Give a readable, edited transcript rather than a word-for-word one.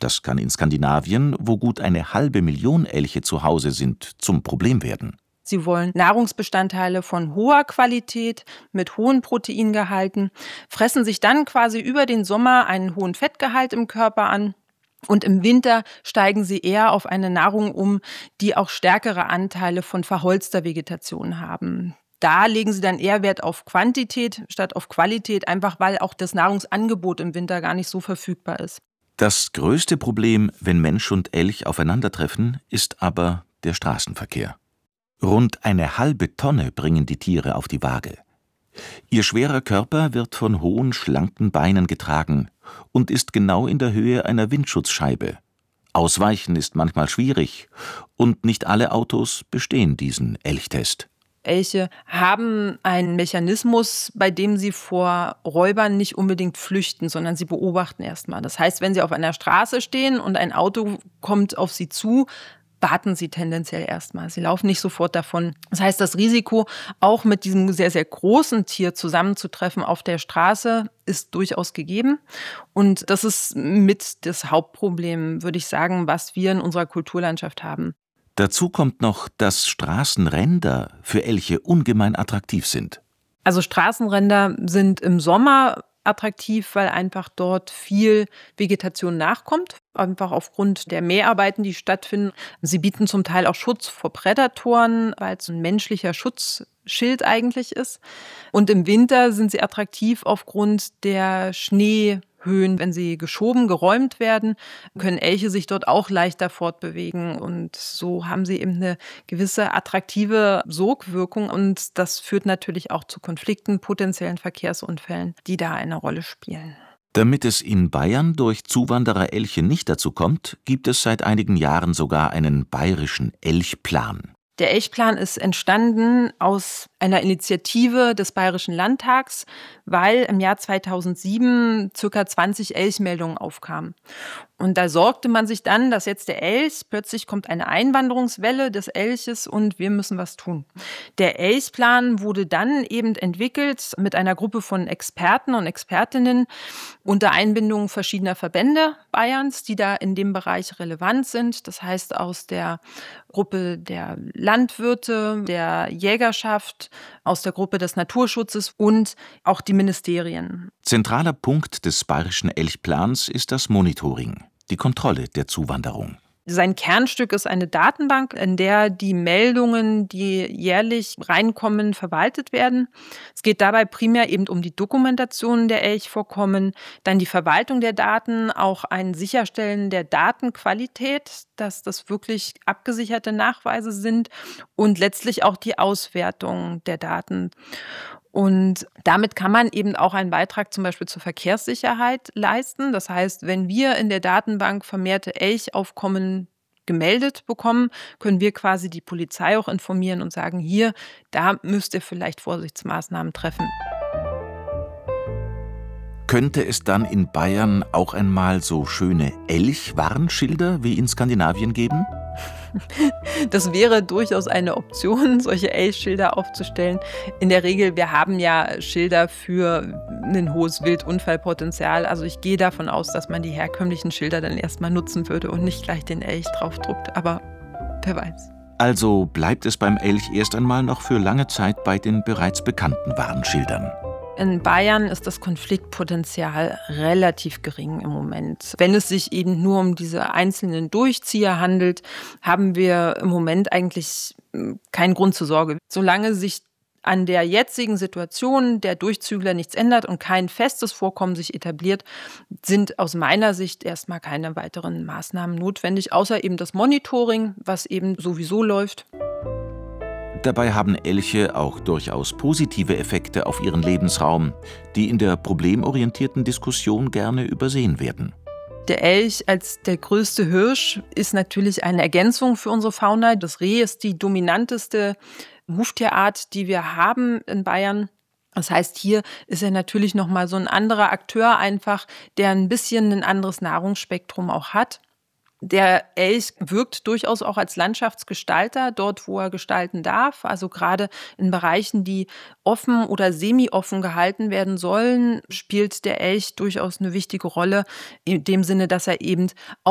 Das kann in Skandinavien, wo gut 250.000 Elche zu Hause sind, zum Problem werden. Sie wollen Nahrungsbestandteile von hoher Qualität mit hohen Proteingehalten, fressen sich dann quasi über den Sommer einen hohen Fettgehalt im Körper an. Und im Winter steigen sie eher auf eine Nahrung um, die auch stärkere Anteile von verholzter Vegetation haben. Da legen sie dann eher Wert auf Quantität statt auf Qualität, einfach weil auch das Nahrungsangebot im Winter gar nicht so verfügbar ist. Das größte Problem, wenn Mensch und Elch aufeinandertreffen, ist aber der Straßenverkehr. Rund 1/2 Tonne bringen die Tiere auf die Waage. Ihr schwerer Körper wird von hohen, schlanken Beinen getragen und ist genau in der Höhe einer Windschutzscheibe. Ausweichen ist manchmal schwierig und nicht alle Autos bestehen diesen Elchtest. Elche haben einen Mechanismus, bei dem sie vor Räubern nicht unbedingt flüchten, sondern sie beobachten erstmal. Das heißt, wenn sie auf einer Straße stehen und ein Auto kommt auf sie zu, warten sie tendenziell erstmal. Sie laufen nicht sofort davon. Das heißt, das Risiko, auch mit diesem sehr, sehr großen Tier zusammenzutreffen auf der Straße, ist durchaus gegeben. Und das ist mit das Hauptproblem, würde ich sagen, was wir in unserer Kulturlandschaft haben. Dazu kommt noch, dass Straßenränder für Elche ungemein attraktiv sind. Also Straßenränder sind im Sommer attraktiv, weil einfach dort viel Vegetation nachkommt, einfach aufgrund der Mäharbeiten, die stattfinden. Sie bieten zum Teil auch Schutz vor Prädatoren, weil es ein menschlicher Schutzschild eigentlich ist. Und im Winter sind sie attraktiv aufgrund der Schneehöhen. Wenn sie geräumt werden, können Elche sich dort auch leichter fortbewegen. Und so haben sie eben eine gewisse attraktive Sogwirkung. Und das führt natürlich auch zu Konflikten, potenziellen Verkehrsunfällen, die da eine Rolle spielen. Damit es in Bayern durch Zuwanderer-Elche nicht dazu kommt, gibt es seit einigen Jahren sogar einen bayerischen Elchplan. Der Elchplan ist entstanden aus einer Initiative des Bayerischen Landtags, weil im Jahr 2007 ca. 20 Elchmeldungen aufkamen. Und da sorgte man sich dann, dass jetzt der Elch, plötzlich kommt eine Einwanderungswelle des Elches und wir müssen was tun. Der Elchplan wurde dann eben entwickelt mit einer Gruppe von Experten und Expertinnen unter Einbindung verschiedener Verbände Bayerns, die da in dem Bereich relevant sind. Das heißt aus der Gruppe der Landwirte, der Jägerschaft, aus der Gruppe des Naturschutzes und auch die Ministerien. Zentraler Punkt des bayerischen Elchplans ist das Monitoring, die Kontrolle der Zuwanderung. Sein Kernstück ist eine Datenbank, in der die Meldungen, die jährlich reinkommen, verwaltet werden. Es geht dabei primär eben um die Dokumentation der Elchvorkommen, dann die Verwaltung der Daten, auch ein Sicherstellen der Datenqualität, dass das wirklich abgesicherte Nachweise sind und letztlich auch die Auswertung der Daten. Und damit kann man eben auch einen Beitrag zum Beispiel zur Verkehrssicherheit leisten. Das heißt, wenn wir in der Datenbank vermehrte Elchaufkommen gemeldet bekommen, können wir quasi die Polizei auch informieren und sagen, hier, da müsst ihr vielleicht Vorsichtsmaßnahmen treffen. Könnte es dann in Bayern auch einmal so schöne Elchwarnschilder wie in Skandinavien geben? Das wäre durchaus eine Option, solche Elchschilder aufzustellen. In der Regel, wir haben ja Schilder für ein hohes Wildunfallpotenzial. Also ich gehe davon aus, dass man die herkömmlichen Schilder dann erstmal nutzen würde und nicht gleich den Elch draufdruckt. Aber wer weiß. Also bleibt es beim Elch erst einmal noch für lange Zeit bei den bereits bekannten Warnschildern. In Bayern ist das Konfliktpotenzial relativ gering im Moment. Wenn es sich eben nur um diese einzelnen Durchzieher handelt, haben wir im Moment eigentlich keinen Grund zur Sorge. Solange sich an der jetzigen Situation der Durchzügler nichts ändert und kein festes Vorkommen sich etabliert, sind aus meiner Sicht erstmal keine weiteren Maßnahmen notwendig, außer eben das Monitoring, was eben sowieso läuft. Dabei haben Elche auch durchaus positive Effekte auf ihren Lebensraum, die in der problemorientierten Diskussion gerne übersehen werden. Der Elch als der größte Hirsch ist natürlich eine Ergänzung für unsere Fauna. Das Reh ist die dominanteste Huftierart, die wir haben in Bayern. Das heißt, hier ist er natürlich noch mal so ein anderer Akteur einfach, der ein bisschen ein anderes Nahrungsspektrum auch hat. Der Elch wirkt durchaus auch als Landschaftsgestalter, dort wo er gestalten darf. Also gerade in Bereichen, die offen oder semi-offen gehalten werden sollen, spielt der Elch durchaus eine wichtige Rolle, in dem Sinne, dass er eben